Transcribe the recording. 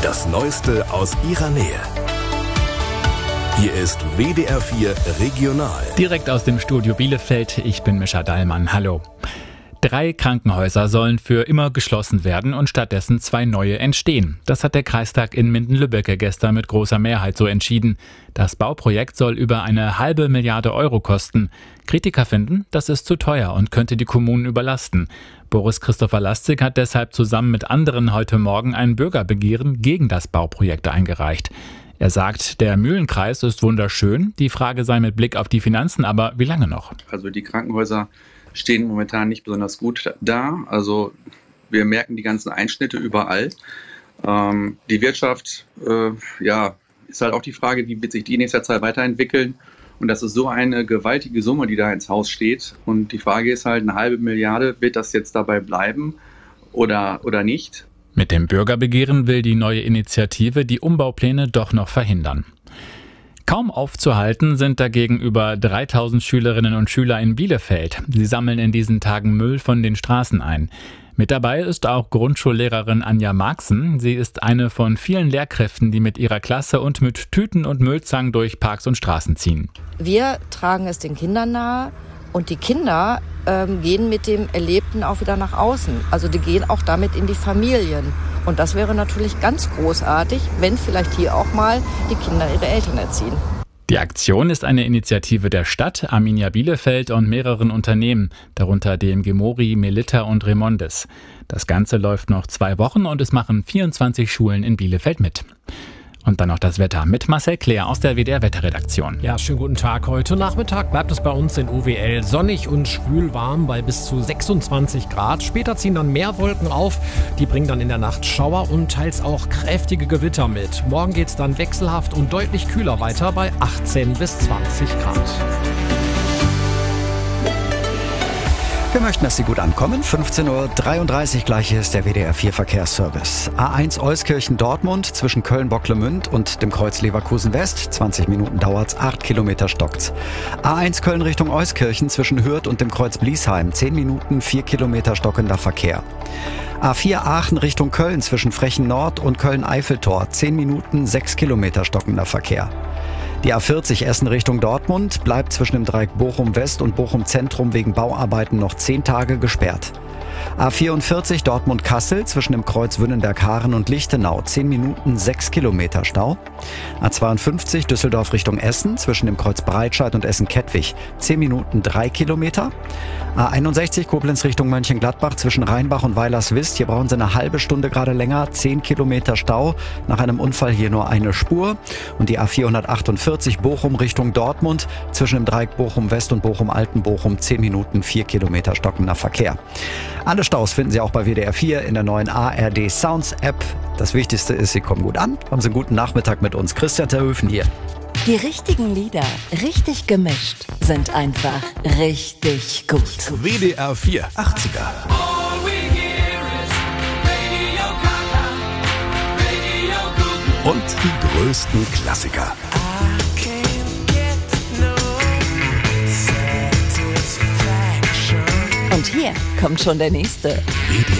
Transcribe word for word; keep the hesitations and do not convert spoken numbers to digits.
Das Neueste aus Ihrer Nähe. Hier ist W D R vier Regional. Direkt aus dem Studio Bielefeld, ich bin Mischa Dallmann. Hallo. Drei Krankenhäuser sollen für immer geschlossen werden und stattdessen zwei neue entstehen. Das hat der Kreistag in Minden-Lübbecke gestern mit großer Mehrheit so entschieden. Das Bauprojekt soll über eine halbe Milliarde Euro kosten. Kritiker finden, das ist zu teuer und könnte die Kommunen überlasten. Boris Christopher Lastig hat deshalb zusammen mit anderen heute Morgen ein Bürgerbegehren gegen das Bauprojekt eingereicht. Er sagt, der Mühlenkreis ist wunderschön, die Frage sei mit Blick auf die Finanzen aber, wie lange noch? Also die Krankenhäuser stehen momentan nicht besonders gut da. Also wir merken die ganzen Einschnitte überall. Ähm, die Wirtschaft, äh, ja, ist halt auch die Frage, wie wird sich die in nächster Zeit weiterentwickeln. Und das ist so eine gewaltige Summe, die da ins Haus steht. Und die Frage ist halt, eine halbe Milliarde, wird das jetzt dabei bleiben oder, oder nicht? Mit dem Bürgerbegehren will die neue Initiative die Umbaupläne doch noch verhindern. Kaum aufzuhalten sind dagegen über dreitausend Schülerinnen und Schüler in Bielefeld. Sie sammeln in diesen Tagen Müll von den Straßen ein. Mit dabei ist auch Grundschullehrerin Anja Marxen. Sie ist eine von vielen Lehrkräften, die mit ihrer Klasse und mit Tüten und Müllzangen durch Parks und Straßen ziehen. Wir tragen es den Kindern nahe und die Kinder ähm, gehen mit dem Erlebten auch wieder nach außen. Also die gehen auch damit in die Familien. Und das wäre natürlich ganz großartig, wenn vielleicht hier auch mal die Kinder ihre Eltern erziehen. Die Aktion ist eine Initiative der Stadt, Arminia Bielefeld und mehreren Unternehmen, darunter D M G Mori, Melitta und Remondes. Das Ganze läuft noch zwei Wochen und es machen vierundzwanzig Schulen in Bielefeld mit. Und dann noch das Wetter mit Marcel Claire aus der W D R Wetterredaktion. Ja, schönen guten Tag. Heute Nachmittag bleibt es bei uns in O W L sonnig und schwülwarm bei bis zu sechsundzwanzig Grad. Später ziehen dann mehr Wolken auf. Die bringen dann in der Nacht Schauer und teils auch kräftige Gewitter mit. Morgen geht es dann wechselhaft und deutlich kühler weiter bei achtzehn bis zwanzig Grad. Wir möchten, dass Sie gut ankommen. fünfzehn Uhr dreiunddreißig gleich ist der W D R vier Verkehrsservice. A eins Euskirchen-Dortmund zwischen Köln-Bocklemünd und dem Kreuz Leverkusen-West. zwanzig Minuten dauert's, acht Kilometer stockt's. A eins Köln Richtung Euskirchen zwischen Hürth und dem Kreuz Bliesheim. zehn Minuten, vier Kilometer stockender Verkehr. A vier Aachen Richtung Köln zwischen Frechen Nord und Köln-Eiffeltor. zehn Minuten, sechs Kilometer stockender Verkehr. Die A vierzig Essen Richtung Dortmund bleibt zwischen dem Dreieck Bochum West und Bochum Zentrum wegen Bauarbeiten noch zehn Tage gesperrt. A vierundvierzig Dortmund-Kassel zwischen dem Kreuz Wünnenberg-Haaren und Lichtenau. zehn Minuten, sechs Kilometer Stau. A zweiundfünfzig Düsseldorf Richtung Essen zwischen dem Kreuz Breitscheid und Essen-Kettwig. zehn Minuten, drei Kilometer. A einundsechzig Koblenz Richtung Mönchengladbach zwischen Rheinbach und Weilerswist. Hier brauchen Sie eine halbe Stunde gerade länger. zehn Kilometer Stau. Nach einem Unfall hier nur eine Spur. Und die A vierhundertachtundvierzig Bochum Richtung Dortmund zwischen dem Dreieck Bochum West und Bochum Altenbochum. zehn Minuten, vier Kilometer stockender Verkehr. Alle Staus finden Sie auch bei W D R vier in der neuen A R D Sounds App. Das Wichtigste ist, Sie kommen gut an. Haben Sie einen guten Nachmittag mit uns. Christian Terhöfen hier. Die richtigen Lieder, richtig gemischt, sind einfach richtig gut. W D R vier achtziger. Und die größten Klassiker. Und hier kommt schon der nächste.